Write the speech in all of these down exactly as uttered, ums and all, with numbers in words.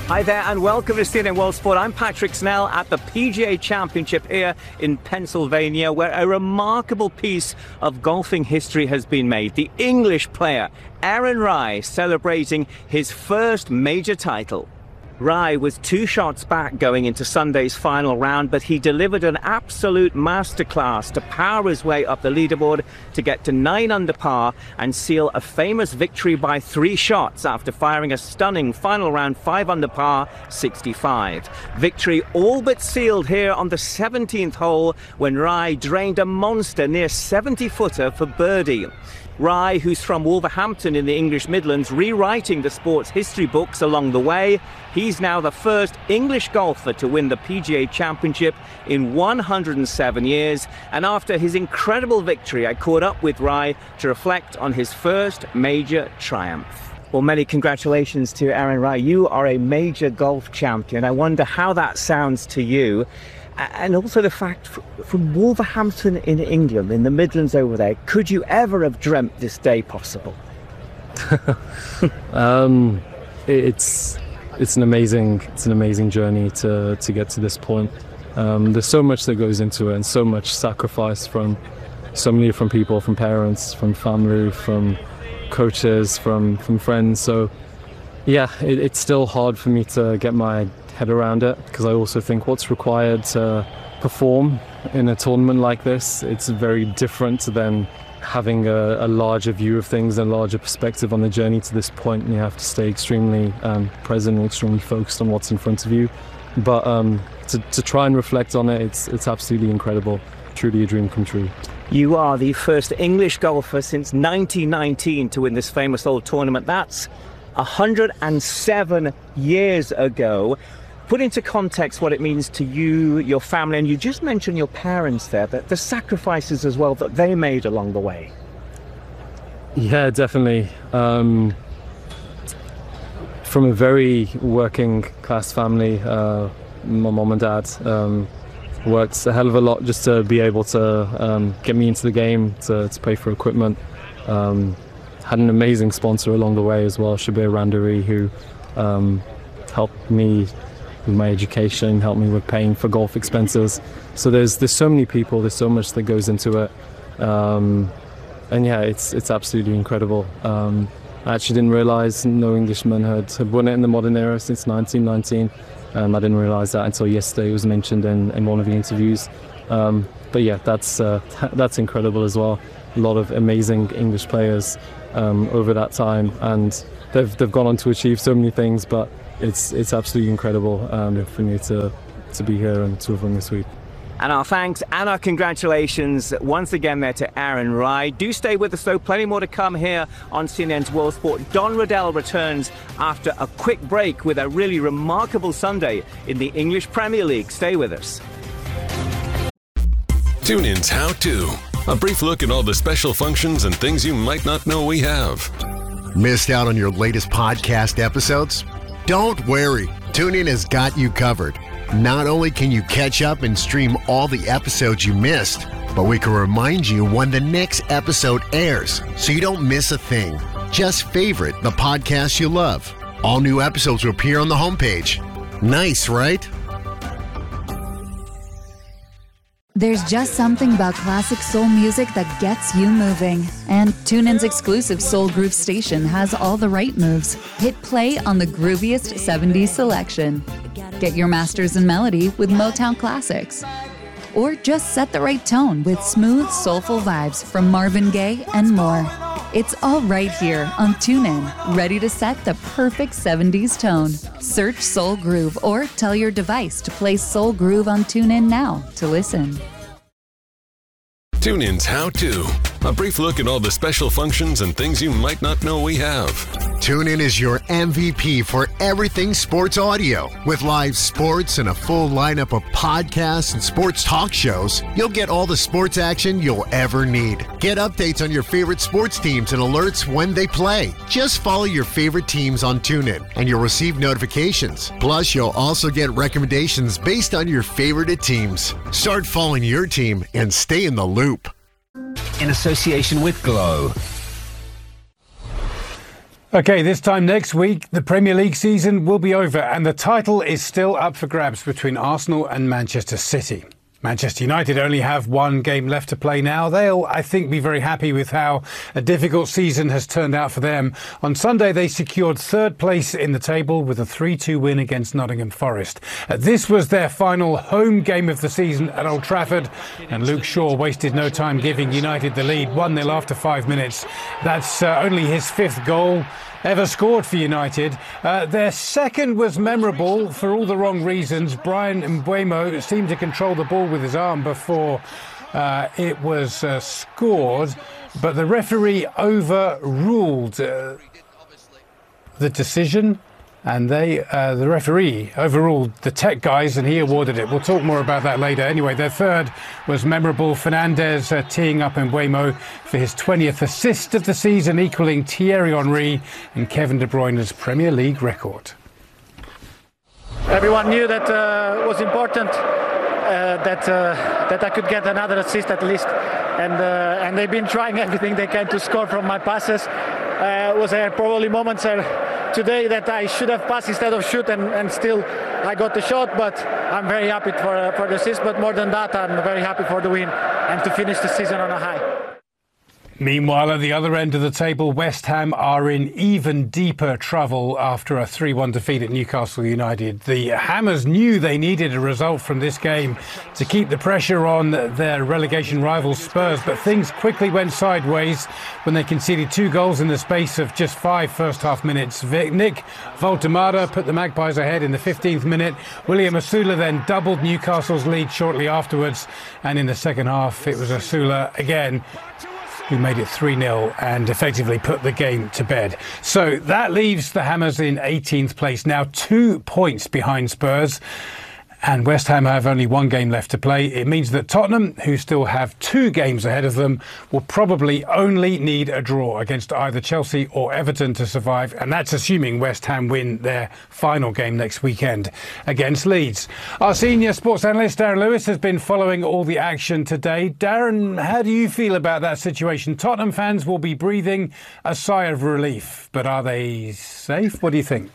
Hi there and welcome to C N N World Sport. I'm Patrick Snell at the P G A Championship here in Pennsylvania, where a remarkable piece of golfing history has been made. The English player Aaron Rai celebrating his first major title. Rai was two shots back going into Sunday's final round, but he delivered an absolute masterclass to power his way up the leaderboard to get to nine under par and seal a famous victory by three shots after firing a stunning final round five under par sixty-five. Victory all but sealed here on the seventeenth hole when Rai drained a monster near seventy footer for birdie. Rai, who's from Wolverhampton in the English Midlands, rewriting the sport's history books along the way. He's now the first English golfer to win the P G A Championship in one hundred seven years. And after his incredible victory, I caught up with Rai to reflect on his first major triumph. Well, many congratulations to Aaron Rai. You are a major golf champion. I wonder how that sounds to you. And also the fact, from Wolverhampton in England, in the Midlands over there, could you ever have dreamt this day possible? um, it's it's an amazing it's an amazing journey to to get to this point. Um, there's so much that goes into it, and so much sacrifice from so many different people, from parents, from family, from coaches, from from friends. So yeah, it, it's still hard for me to get my head around it, because I also think what's required to perform in a tournament like this, it's very different than having a, a larger view of things and a larger perspective on the journey to this point. You have to stay extremely um, present and extremely focused on what's in front of you. But um, to, to try and reflect on it, it's it's absolutely incredible. Truly a dream come true. You are the first English golfer since nineteen nineteen to win this famous old tournament. That's one hundred seven years ago. Put into context what it means to you, your family, and you just mentioned your parents there, the, the sacrifices as well that they made along the way. Yeah, definitely. Um, from a very working class family, uh, my mom and dad um, worked a hell of a lot just to be able to um, get me into the game, to, to pay for equipment. Um, had an amazing sponsor along the way as well, Shabir Randari, who um, helped me with my education, helped me with paying for golf expenses. So there's there's so many people, there's so much that goes into it, um, and yeah, it's it's absolutely incredible. Um, I actually didn't realise no Englishman had, had won it in the modern era since nineteen nineteen. Um, I didn't realise that until yesterday. It was mentioned in, in one of the interviews. Um, but yeah, that's uh, that's incredible as well. A lot of amazing English players um, over that time, and they've they've gone on to achieve so many things. But It's it's absolutely incredible um, for me to to be here and to have won this week. And our thanks and our congratulations once again there to Aaron Rai. Do stay with us though, plenty more to come here on C N N's World Sport. Don Riddell returns after a quick break with a really remarkable Sunday in the English Premier League. Stay with us. TuneIn's How To. A brief look at all the special functions and things you might not know we have. Missed out on your latest podcast episodes? Don't worry, TuneIn has got you covered. Not only can you catch up and stream all the episodes you missed, but we can remind you when the next episode airs, so you don't miss a thing. Just favorite the podcast you love. All new episodes will appear on the homepage. Nice, right? There's just something about classic soul music that gets you moving. And TuneIn's exclusive Soul Groove station has all the right moves. Hit play on the grooviest seventies selection. Get your masters in melody with Motown Classics. Or just set the right tone with smooth, soulful vibes from Marvin Gaye and more. It's all right here on TuneIn, ready to set the perfect seventies tone. Search Soul Groove or tell your device to play Soul Groove on TuneIn now to listen. TuneIn's How To. A brief look at all the special functions and things you might not know we have. TuneIn is your M V P for everything sports audio. With live sports and a full lineup of podcasts and sports talk shows, you'll get all the sports action you'll ever need. Get updates on your favorite sports teams and alerts when they play. Just follow your favorite teams on TuneIn and you'll receive notifications. Plus, you'll also get recommendations based on your favorite teams. Start following your team and stay in the loop. In association with Glow. OK, this time next week, the Premier League season will be over and the title is still up for grabs between Arsenal and Manchester City. Manchester United only have one game left to play now. They'll, I think, be very happy with how a difficult season has turned out for them. On Sunday, they secured third place in the table with a three two win against Nottingham Forest. Uh, this was their final home game of the season at Old Trafford, and Luke Shaw wasted no time giving United the lead, one nil after five minutes. That's uh, only his fifth goal ever scored for United. Uh, their second was memorable for all the wrong reasons. Bryan Mbeumo seemed to control the ball with his arm before uh, it was uh, scored, but the referee overruled uh, the decision. And they, uh, the referee overruled the tech guys and he awarded it. We'll talk more about that later. Anyway, their third was memorable. Fernandes uh, teeing up Mbeumo for his twentieth assist of the season, equalling Thierry Henry and Kevin De Bruyne's Premier League record. Everyone knew that uh, it was important uh, that uh, that I could get another assist at least. And, uh, and they've been trying everything they can to score from my passes. Uh, was there probably moments uh, today that I should have passed instead of shoot, and, and still I got the shot, but I'm very happy for, uh, for the assist, but more than that, I'm very happy for the win and to finish the season on a high. Meanwhile, at the other end of the table, West Ham are in even deeper trouble after a three one defeat at Newcastle United. The Hammers knew they needed a result from this game to keep the pressure on their relegation rivals Spurs, but things quickly went sideways when they conceded two goals in the space of just five first-half minutes. Nick Voltemada put the Magpies ahead in the fifteenth minute. William Osula then doubled Newcastle's lead shortly afterwards, and in the second half it was Osula again who made it three nil and effectively put the game to bed. So that leaves the Hammers in eighteenth place, now two points behind Spurs. And West Ham have only one game left to play. It means that Tottenham, who still have two games ahead of them, will probably only need a draw against either Chelsea or Everton to survive. And that's assuming West Ham win their final game next weekend against Leeds. Our senior sports analyst, Darren Lewis, has been following all the action today. Darren, how do you feel about that situation? Tottenham fans will be breathing a sigh of relief, but are they safe? What do you think?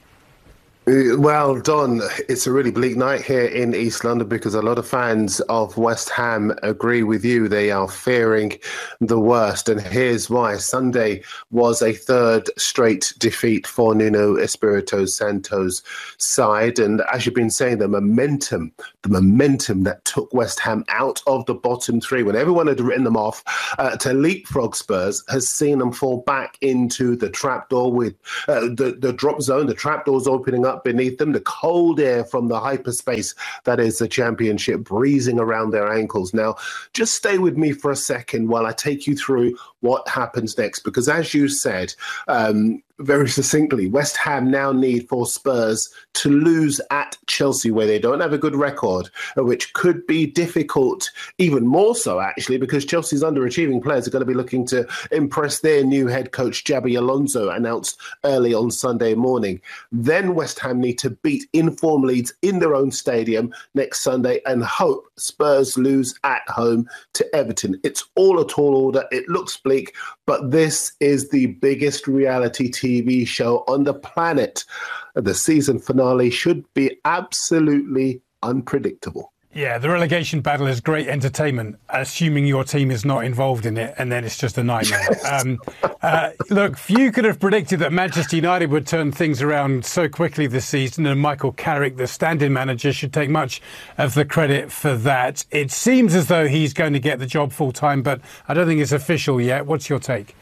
Well, Don, it's a really bleak night here in East London because a lot of fans of West Ham agree with you. They are fearing the worst. And here's why. Sunday was a third straight defeat for Nuno Espirito Santo's side. And as you've been saying, the momentum, the momentum that took West Ham out of the bottom three when everyone had written them off uh, to leapfrog Spurs has seen them fall back into the trapdoor with uh, the, the drop zone, the trapdoors opening up beneath them, the cold air from the hyperspace that is the Championship breezing around their ankles. Now, just stay with me for a second while I take you through what happens next, because as you said, um, very succinctly, West Ham now need for Spurs to lose at Chelsea, where they don't have a good record, which could be difficult, even more so, actually, because Chelsea's underachieving players are going to be looking to impress their new head coach, Xabi Alonso, announced early on Sunday morning. Then West Ham need to beat informed Leeds in their own stadium next Sunday and hope Spurs lose at home to Everton. It's all a tall order. It looks bleak, but this is the biggest reality T V show on the planet. The season finale should be absolutely unpredictable. Yeah, the relegation battle is great entertainment, assuming your team is not involved in it, and then it's just a nightmare. um, uh, look, few could have predicted that Manchester United would turn things around so quickly this season, and Michael Carrick, the stand-in manager, should take much of the credit for that. It seems as though he's going to get the job full-time, but I don't think it's official yet. What's your take?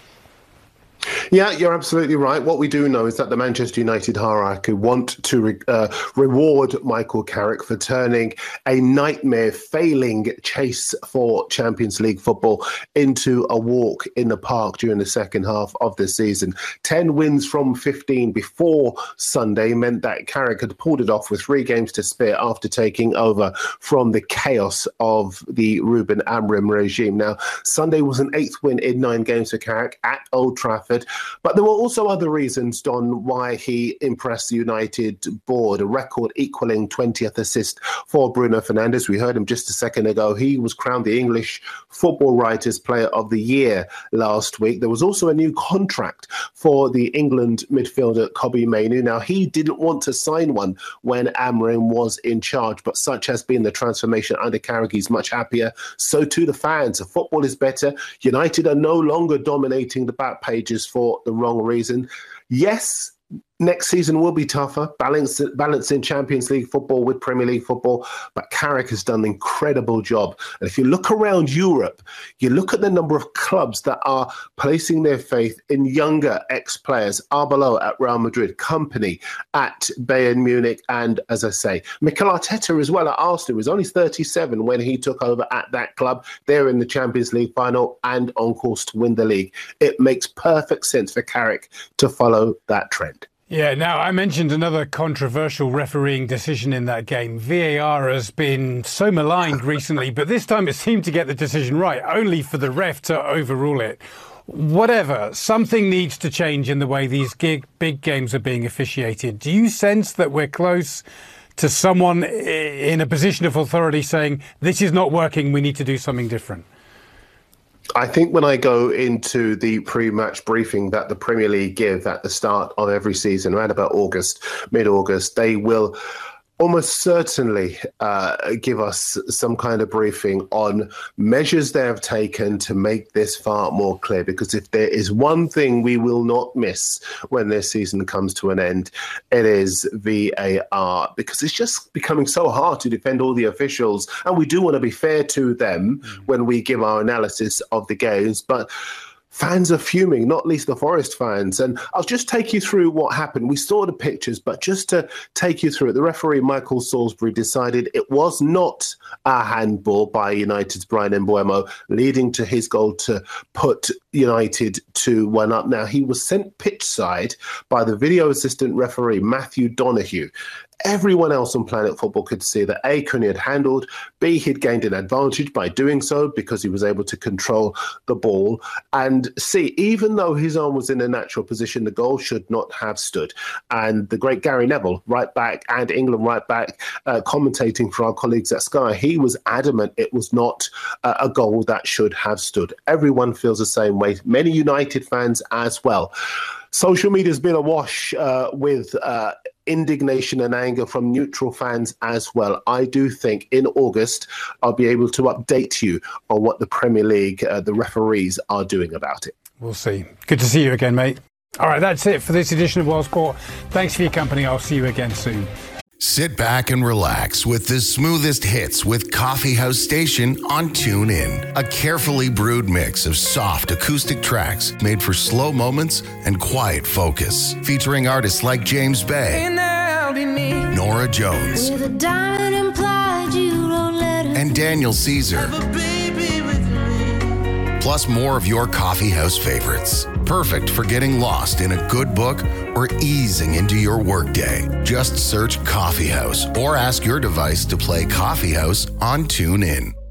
Yeah, you're absolutely right. What we do know is that the Manchester United hierarchy want to re- uh, reward Michael Carrick for turning a nightmare, failing chase for Champions League football into a walk in the park during the second half of the season. Ten wins from fifteen before Sunday meant that Carrick had pulled it off with three games to spare after taking over from the chaos of the Ruben Amorim regime. Now, Sunday was an eighth win in nine games for Carrick at Old Trafford. But there were also other reasons, Don, why he impressed the United board, a record equaling twentieth assist for Bruno Fernandes. We heard him just a second ago. He was crowned the English Football Writers Player of the Year last week. There was also a new contract for the England midfielder Kobbie Mainoo. Now, he didn't want to sign one when Amorim was in charge, but such has been the transformation under Carrick. He's much happier. So too the fans. The football is better. United are no longer dominating the back pages for the wrong reason. Yes, next season will be tougher, balance, balancing Champions League football with Premier League football, but Carrick has done an incredible job. And if you look around Europe, you look at the number of clubs that are placing their faith in younger ex-players, Arbeloa at Real Madrid, Kompany at Bayern Munich, and, as I say, Mikel Arteta as well at Arsenal. He was only thirty-seven when he took over at that club. They're in the Champions League final and on course to win the league. It makes perfect sense for Carrick to follow that trend. Yeah, now I mentioned another controversial refereeing decision in that game. V A R has been so maligned recently, but this time it seemed to get the decision right, only for the ref to overrule it. Whatever, something needs to change in the way these gig, big games are being officiated. Do you sense that we're close to someone in a position of authority saying, this is not working, we need to do something different? I think when I go into the pre-match briefing that the Premier League give at the start of every season, around about August, mid-August, they will almost certainly uh, give us some kind of briefing on measures they have taken to make this far more clear. Because if there is one thing we will not miss when this season comes to an end, it is V A R, because it's just becoming so hard to defend all the officials. And we do want to be fair to them mm. when we give our analysis of the games. But fans are fuming, not least the Forest fans. And I'll just take you through what happened. We saw the pictures, but just to take you through it, the referee, Michael Salisbury, decided it was not a handball by United's Brian Mbeumo, leading to his goal to put United two one up. Now, he was sent pitch side by the video assistant referee, Matthew Donoghue. Everyone else on Planet Football could see that A, Cooney had handled, B, he'd gained an advantage by doing so because he was able to control the ball, and C, even though his arm was in a natural position, the goal should not have stood. And the great Gary Neville, right back, and England right back, uh, commentating for our colleagues at Sky, he was adamant it was not uh, a goal that should have stood. Everyone feels the same way, many United fans as well. Social media has been awash uh, with uh, indignation and anger from neutral fans as well. I do think in August I'll be able to update you on what the Premier League, uh, the referees, are doing about it. We'll see. Good to see you again, mate. All right, that's it for this edition of World Sport. Thanks for your company. I'll see you again soon. Sit back and relax with the smoothest hits with Coffee House Station on TuneIn. A carefully brewed mix of soft acoustic tracks made for slow moments and quiet focus. Featuring artists like James Bay, Nora Jones, and Daniel Caesar. Plus more of your coffee house favorites. Perfect for getting lost in a good book or easing into your workday. Just search Coffee House or ask your device to play Coffee House on TuneIn.